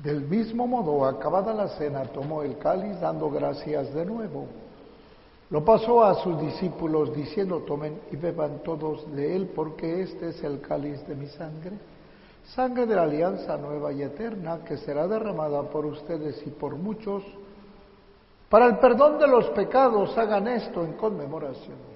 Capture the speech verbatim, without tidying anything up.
Del mismo modo, acabada la cena, tomó el cáliz dando gracias de nuevo. Lo pasó a sus discípulos diciendo: tomen y beban todos de él, porque este es el cáliz de mi sangre, sangre de la alianza nueva y eterna, que será derramada por ustedes y por muchos para el perdón de los pecados. Hagan esto en conmemoración